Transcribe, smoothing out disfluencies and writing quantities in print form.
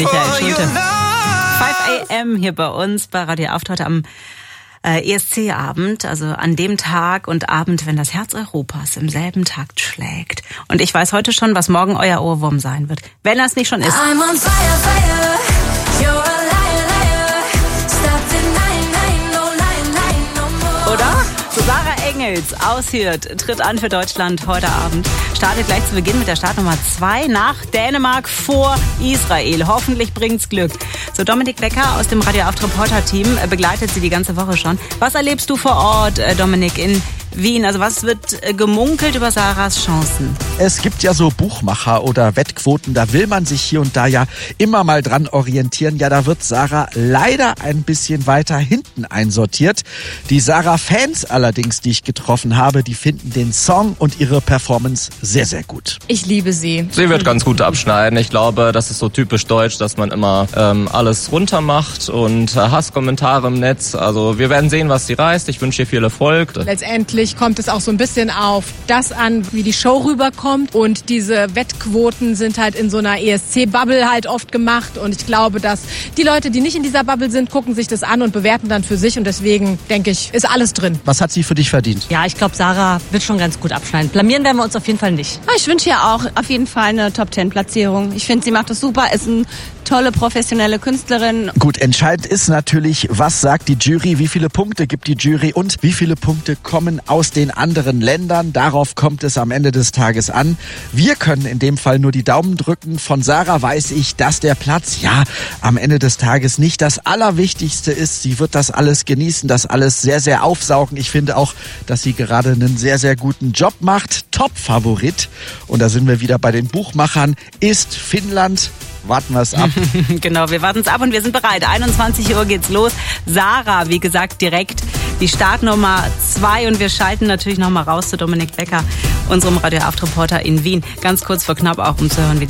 Michael Schulte. 5 a.m. hier bei uns bei Radio Aft heute am ESC-Abend, also an dem Tag und Abend, wenn das Herz Europas im selben Takt schlägt. Und ich weiß heute schon, was morgen euer Ohrwurm sein wird, wenn das nicht schon ist. I'm on fire, fire. You're a liar, liar. Stop denying, no lying, no more. Oder? Sarah Engels aus Hürth tritt an für Deutschland heute Abend. Startet gleich zu Beginn mit der Startnummer 2 nach Dänemark vor Israel. Hoffentlich bringt's Glück. So, Dominik Becker aus dem Radio Aft Reporter-Team begleitet sie die ganze Woche schon. Was erlebst du vor Ort, Dominik, in Wien? Also was wird gemunkelt über Sarahs Chancen? Es gibt ja so Buchmacher oder Wettquoten, da will man sich hier und da ja immer mal dran orientieren. Ja, da wird Sarah leider ein bisschen weiter hinten einsortiert. Die Sarah-Fans allerdings, die ich getroffen habe, die finden den Song und ihre Performance sehr, sehr gut. Ich liebe sie. Sie wird ganz gut abschneiden. Ich glaube, das ist so typisch deutsch, dass man immer alles runter macht und Hasskommentare im Netz. Also wir werden sehen, was sie reißt. Ich wünsche ihr viel Erfolg. Letztendlich kommt es auch so ein bisschen auf das an, wie die Show rüberkommt. Und diese Wettquoten sind halt in so einer ESC-Bubble halt oft gemacht. Und ich glaube, dass die Leute, die nicht in dieser Bubble sind, gucken sich das an und bewerten dann für sich. Und deswegen, denke ich, ist alles drin. Was hat sie für dich verdient? Ja, ich glaube, Sarah wird schon ganz gut abschneiden. Blamieren werden wir uns auf jeden Fall nicht. Ich wünsche ihr auch auf jeden Fall eine Top-10-Platzierung. Ich finde, sie macht das super, ist eine tolle, professionelle Künstlerin. Gut, entscheidend ist natürlich, was sagt die Jury, wie viele Punkte gibt die Jury und wie viele Punkte kommen aus den anderen Ländern. Darauf kommt es am Ende des Tages an. Wir können in dem Fall nur die Daumen drücken. Von Sarah weiß ich, dass der Platz, ja, am Ende des Tages nicht das Allerwichtigste ist. Sie wird das alles genießen, das alles sehr, sehr aufsaugen. Ich finde auch, dass sie gerade einen sehr, sehr guten Job macht. Top-Favorit. Und da sind wir wieder bei den Buchmachern. Ist Finnland. Warten wir es ab. Genau, wir warten es ab und wir sind bereit. 21 Uhr geht's los. Sarah, wie gesagt, direkt die Startnummer 2 und wir schalten natürlich nochmal raus zu Dominik Becker, unserem Radio Aft Reporter in Wien. Ganz kurz vor knapp auch, um zu hören, wie